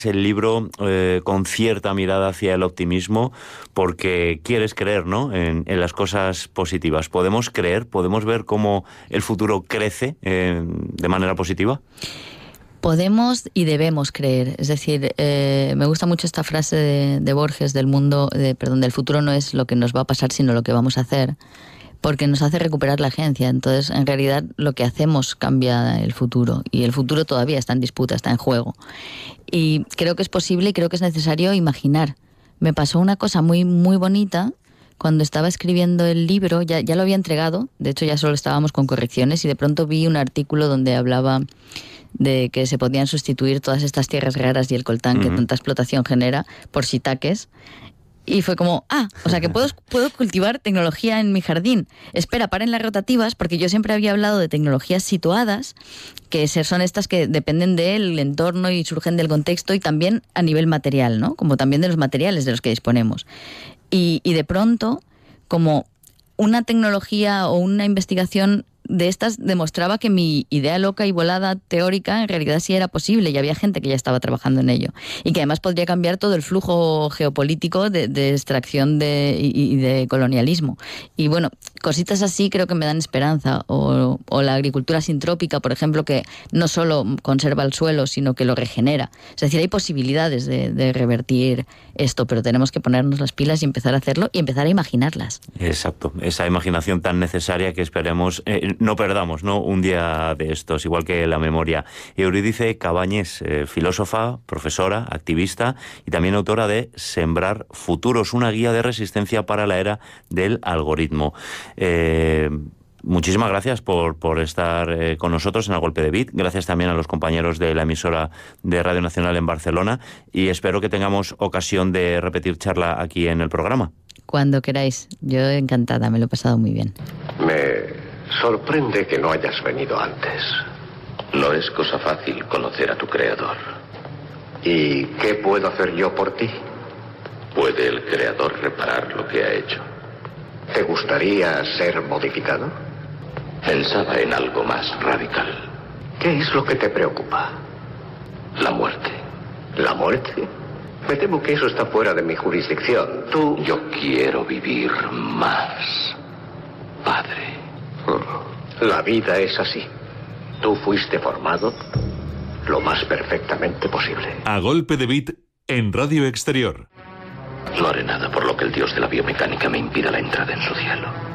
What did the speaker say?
el libro con cierta mirada hacia el optimismo, porque quieres creer, ¿no?, en las cosas positivas. ¿Podemos creer, podemos ver cómo el futuro crece de manera positiva? Podemos y debemos creer. Es decir, me gusta mucho esta frase de Borges del del futuro no es lo que nos va a pasar, sino lo que vamos a hacer, porque nos hace recuperar la agencia. Entonces, en realidad, lo que hacemos cambia el futuro, y el futuro todavía está en disputa, está en juego. Y creo que es posible y creo que es necesario imaginar. Me pasó una cosa muy, muy bonita cuando estaba escribiendo el libro. Ya lo había entregado, de hecho ya solo estábamos con correcciones, y de pronto vi un artículo donde hablaba de que se podían sustituir todas estas tierras raras y el coltán que tanta explotación genera por shiitakes. Y fue como, o sea que puedo cultivar tecnología en mi jardín. Espera, paren las rotativas, porque yo siempre había hablado de tecnologías situadas, que son estas que dependen del entorno y surgen del contexto, y también a nivel material, ¿no? Como también de los materiales de los que disponemos. Y de pronto, como una tecnología o una investigación de estas demostraba que mi idea loca y volada teórica en realidad sí era posible, y había gente que ya estaba trabajando en ello, y que además podría cambiar todo el flujo geopolítico de extracción y de colonialismo. Y bueno, cositas así creo que me dan esperanza. O la agricultura sintrópica, por ejemplo, que no solo conserva el suelo, sino que lo regenera. Es decir, hay posibilidades de revertir esto, pero tenemos que ponernos las pilas y empezar a hacerlo y empezar a imaginarlas. Exacto, esa imaginación tan necesaria que esperemos no perdamos, ¿no?, un día de estos, igual que la memoria. Eurídice Cabáñez, filósofa, profesora, activista y también autora de Sembrar Futuros, una guía de resistencia para la era del algoritmo. Muchísimas gracias por estar con nosotros en A Golpe de Bit. Gracias también a los compañeros de la emisora de Radio Nacional en Barcelona, y espero que tengamos ocasión de repetir charla aquí en el programa. Cuando queráis, yo encantada, me lo he pasado muy bien. Me sorprende que no hayas venido antes. No es cosa fácil conocer a tu creador. ¿Y qué puedo hacer yo por ti? ¿Puede el creador reparar lo que ha hecho? ¿Te gustaría ser modificado? Pensaba en algo más radical. ¿Qué es lo que te preocupa? La muerte. ¿La muerte? Me temo que eso está fuera de mi jurisdicción. Yo quiero vivir más, padre. La vida es así. Tú fuiste formado lo más perfectamente posible. A Golpe de Bit en Radio Exterior. No haré nada por lo que el dios de la biomecánica me impida la entrada en su cielo.